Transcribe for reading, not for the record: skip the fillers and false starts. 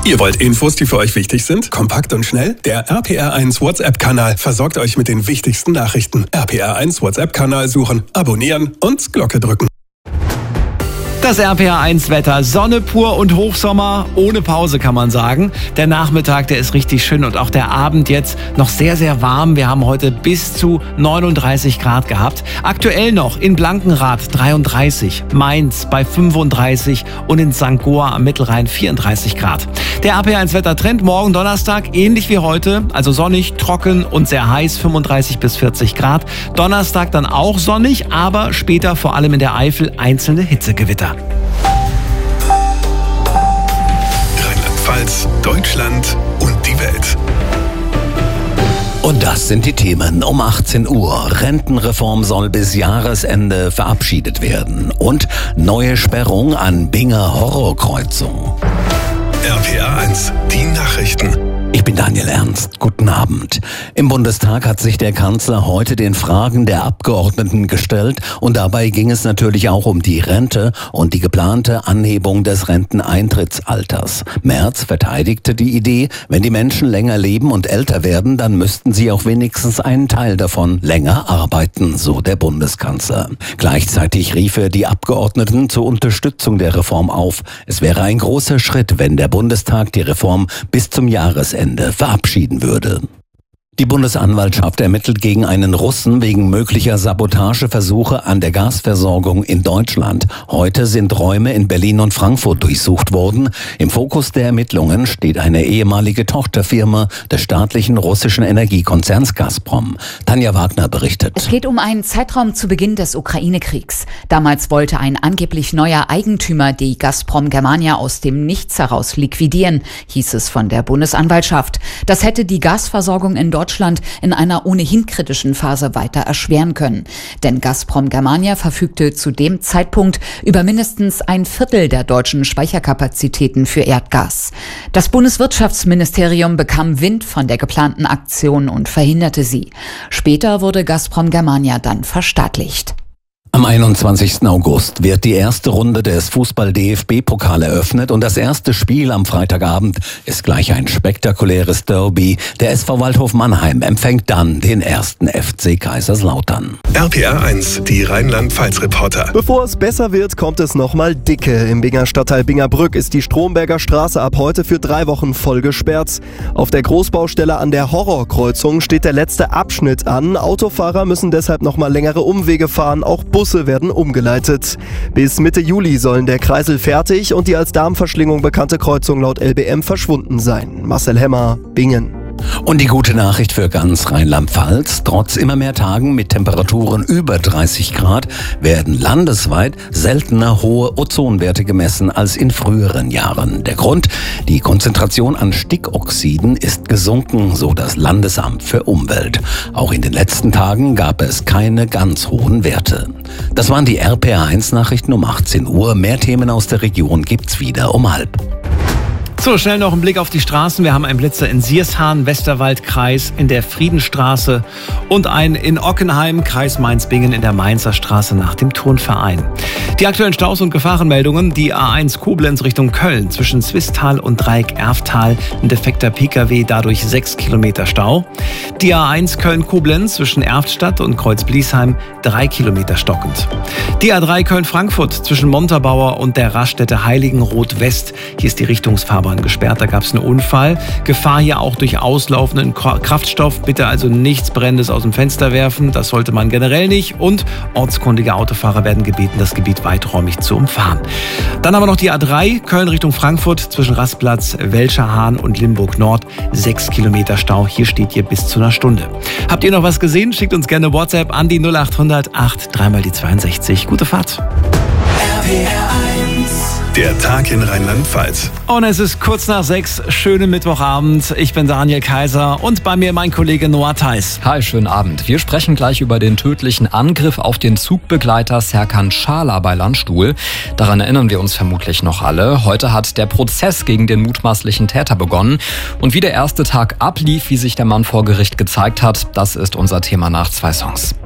Ihr wollt Infos, die für euch wichtig sind? Kompakt und schnell? Der RPR1 WhatsApp-Kanal versorgt euch mit den wichtigsten Nachrichten. RPR1 WhatsApp-Kanal suchen, abonnieren und Glocke drücken. Das RPR1-Wetter, Sonne pur und Hochsommer, ohne Pause kann man sagen. Der Nachmittag, der ist richtig schön und auch der Abend jetzt noch sehr, sehr warm. Wir haben heute bis zu 39 Grad gehabt. Aktuell noch in Blankenrath 33, Mainz bei 35 und in St. Goar am Mittelrhein 34 Grad. Der RPR1-Wettertrend morgen Donnerstag ähnlich wie heute, also sonnig, trocken und sehr heiß, 35 bis 40 Grad. Donnerstag dann auch sonnig, aber später vor allem in der Eifel einzelne Hitzegewitter. Rheinland-Pfalz, Deutschland und die Welt. Und das sind die Themen um 18 Uhr. Rentenreform soll bis Jahresende verabschiedet werden. Und neue Sperrung an Binger Horrorkreuzung. RPR1, die Nachrichten. Ich bin Daniel Ernst. Guten Abend. Im Bundestag hat sich der Kanzler heute den Fragen der Abgeordneten gestellt und dabei ging es natürlich auch um die Rente und die geplante Anhebung des Renteneintrittsalters. Merz verteidigte die Idee, wenn die Menschen länger leben und älter werden, dann müssten sie auch wenigstens einen Teil davon länger arbeiten, so der Bundeskanzler. Gleichzeitig rief er die Abgeordneten zur Unterstützung der Reform auf. Es wäre ein großer Schritt, wenn der Bundestag die Reform bis zum Jahresende verabschieden würde. Die Bundesanwaltschaft ermittelt gegen einen Russen wegen möglicher Sabotageversuche an der Gasversorgung in Deutschland. Heute sind Räume in Berlin und Frankfurt durchsucht worden. Im Fokus der Ermittlungen steht eine ehemalige Tochterfirma des staatlichen russischen Energiekonzerns Gazprom. Tanja Wagner berichtet. Es geht um einen Zeitraum zu Beginn des Ukraine-Kriegs. Damals wollte ein angeblich neuer Eigentümer die Gazprom Germania aus dem Nichts heraus liquidieren, hieß es von der Bundesanwaltschaft. Das hätte die Gasversorgung in Deutschland in einer ohnehin kritischen Phase weiter erschweren können. Denn Gazprom Germania verfügte zu dem Zeitpunkt über mindestens ein Viertel der deutschen Speicherkapazitäten für Erdgas. Das Bundeswirtschaftsministerium bekam Wind von der geplanten Aktion und verhinderte sie. Später wurde Gazprom Germania dann verstaatlicht. Am 21. August wird die erste Runde des Fußball-DFB-Pokal eröffnet und das erste Spiel am Freitagabend ist gleich ein spektakuläres Derby. Der SV Waldhof Mannheim empfängt dann den ersten FC Kaiserslautern. RPR1, die Rheinland-Pfalz-Reporter. Bevor es besser wird, kommt es nochmal dicke. Im Binger Stadtteil Bingerbrück ist die Stromberger Straße ab heute für 3 Wochen voll gesperrt. Auf der Großbaustelle an der Horrorkreuzung steht der letzte Abschnitt an. Autofahrer müssen deshalb nochmal längere Umwege fahren, auch Busse werden umgeleitet. Bis Mitte Juli sollen der Kreisel fertig und die als Darmverschlingung bekannte Kreuzung laut LBM verschwunden sein. Marcel Hemmer, Bingen. Und die gute Nachricht für ganz Rheinland-Pfalz: Trotz immer mehr Tagen mit Temperaturen über 30 Grad werden landesweit seltener hohe Ozonwerte gemessen als in früheren Jahren. Der Grund: die Konzentration an Stickoxiden ist gesunken, so das Landesamt für Umwelt. Auch in den letzten Tagen gab es keine ganz hohen Werte. Das waren die RPR1-Nachrichten um 18 Uhr. Mehr Themen aus der Region gibt's wieder um 12:30. So, schnell noch ein Blick auf die Straßen. Wir haben einen Blitzer in Siershahn, Westerwaldkreis, in der Friedenstraße und einen in Ockenheim, Kreis Mainz-Bingen, in der Mainzer Straße nach dem Turnverein. Die aktuellen Staus und Gefahrenmeldungen: die A1 Koblenz Richtung Köln zwischen Zwistal und Dreieck Erftal, ein defekter Pkw, dadurch 6 Kilometer Stau. Die A1 Köln-Koblenz zwischen Erftstadt und Kreuz-Bliesheim 3 Kilometer stockend. Die A3 Köln-Frankfurt zwischen Montabaur und der Raststätte Heiligenroth-West. Hier ist die Richtungsfahrbahn gesperrt, da gab es einen Unfall. Gefahr hier auch durch auslaufenden Kraftstoff. Bitte also nichts Brennendes aus dem Fenster werfen, das sollte man generell nicht. Und ortskundige Autofahrer werden gebeten, das Gebiet weiträumig zu umfahren. Dann haben wir noch die A3 Köln Richtung Frankfurt zwischen Rastplatz, Welscherhahn und Limburg Nord. 6 Kilometer Stau, hier steht ihr bis zu einer Stunde. Habt ihr noch was gesehen? Schickt uns gerne WhatsApp an die 0800 8 3 die 62. Gute Fahrt. Der Tag in Rheinland-Pfalz. Und es ist kurz nach 6, schönen Mittwochabend. Ich bin Daniel Kaiser und bei mir mein Kollege Noah Theis. Hi, schönen Abend. Wir sprechen gleich über den tödlichen Angriff auf den Zugbegleiter Serkan Schala bei Landstuhl. Daran erinnern wir uns vermutlich noch alle. Heute hat der Prozess gegen den mutmaßlichen Täter begonnen. Und wie der erste Tag ablief, wie sich der Mann vor Gericht gezeigt hat, das ist unser Thema nach 2 Songs.